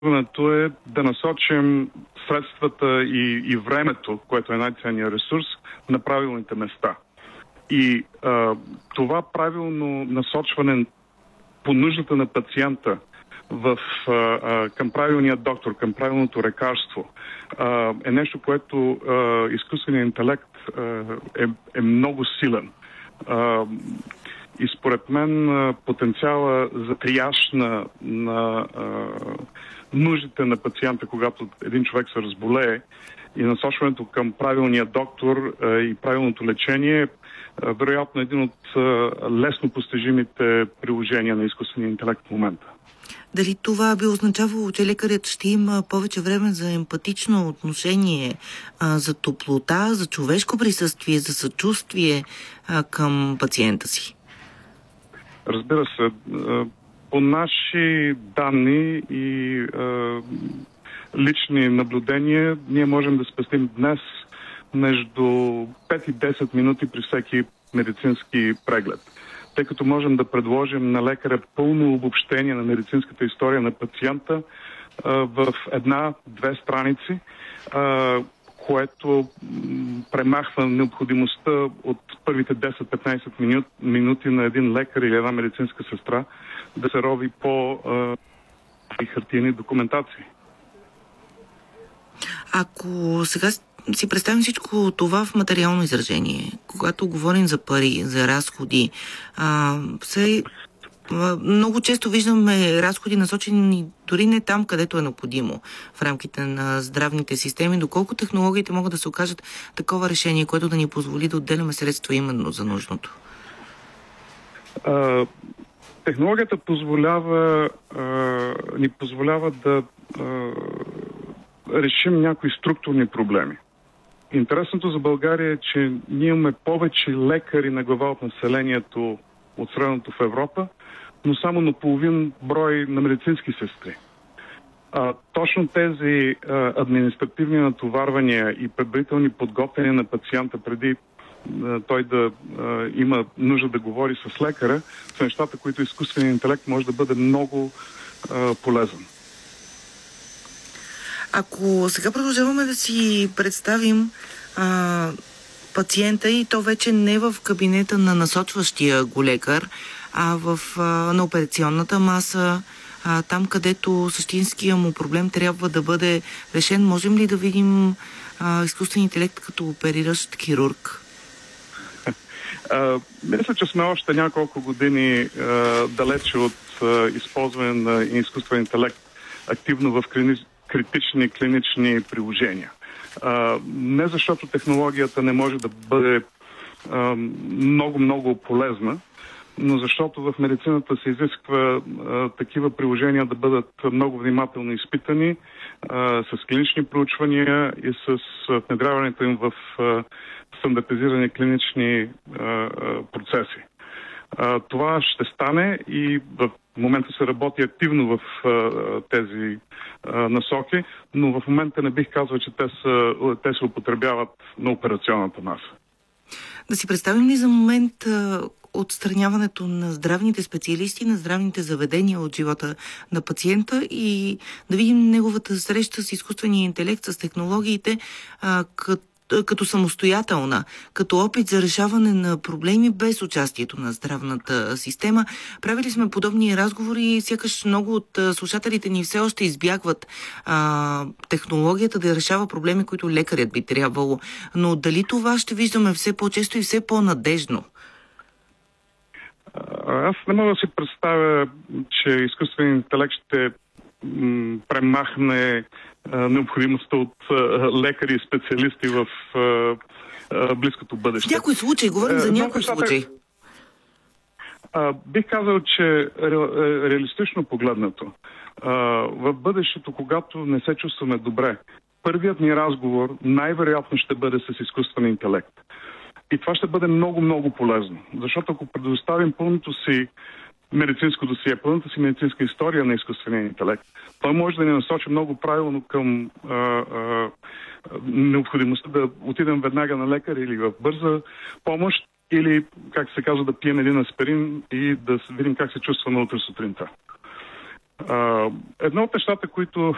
е да насочим средствата и времето, което е най-ценният ресурс, на правилните места. И това правилно насочване по нуждата на пациента към правилния доктор, към правилното лекарство, е нещо, което изкуственият интелект е много силен. И според мен потенциала за триаж на нуждите на пациента, когато един човек се разболее, и насочването към правилния доктор и правилното лечение, вероятно един от лесно постижимите приложения на изкуствения интелект в момента. Дали това би означавало, че лекарят ще има повече време за емпатично отношение, за топлота, за човешко присъствие, за съчувствие към пациента си? Разбира се. По наши данни и лични наблюдения, ние можем да спестим днес между 5 и 10 минути при всеки медицински преглед. Тъй като можем да предложим на лекаря пълно обобщение на медицинската история на пациента в 1-2 страници, което премахва необходимостта от първите 10-15 минути на един лекар или една медицинска сестра да се рови по хартиени документации. Ако сега си представим всичко това в материално изражение, когато говорим за пари, за разходи, много често виждаме разходи насочени дори не там, където е необходимо в рамките на здравните системи, доколко технологиите могат да се окажат такова решение, което да ни позволи да отделяме средства именно за нужното. Технологията ни позволява да решим някои структурни проблеми. Интересното за България е, че ние имаме повече лекари на глава от населението от средното в Европа, но само на половин брой на медицински сестри. Точно тези административни натоварвания и предварителни подготвяния на пациента преди той да има нужда да говори с лекаря, са нещата, които изкуственият интелект може да бъде много полезен. Ако сега продължаваме да си представим пациента и то вече не в кабинета на насочващия го лекар, а на операционната маса, там където същинския му проблем трябва да бъде решен, можем ли да видим изкуствен интелект като опериращ хирург? Мисля, че сме още няколко години далече от използване на изкуствен интелект активно в критични клинични приложения. Не защото технологията не може да бъде много полезна, но защото в медицината се изисква такива приложения да бъдат много внимателно изпитани с клинични проучвания и с внедряването им в стандартизирани клинични процеси. Това ще стане и в момента се работи активно в тези насоки, но в момента не бих казал, че те се употребяват на операционната маса. Да си представим ли за момент отстраняването на здравните специалисти, на здравните заведения от живота на пациента и да видим неговата среща с изкуствения интелект, с технологиите, като самостоятелна, като опит за решаване на проблеми без участието на здравната система. Правили сме подобни разговори, сякаш много от слушателите ни все още избягват технологията да решава проблеми, които лекарят би трябвало. Но дали това ще виждаме все по-често и все по-надежно? Аз не мога да си представя, че изкуственият интелект ще премахне необходимостта от лекари и специалисти в близкото бъдеще. В някой случай, говорим за някой случай. Бих казал, че реалистично погледнато, в бъдещето, когато не се чувстваме добре, първият ни разговор най-вероятно ще бъде с изкуствен интелект. И това ще бъде много полезно. Защото ако предоставим пълното си медицинско досие, пълната си медицинска история на изкуствения интелект, той може да ни насочи много правилно към необходимостта да отидем веднага на лекар или в бърза помощ, или, как се казва, да пием един аспирин и да видим как се чувстваме утре сутринта. Едно от нещата, които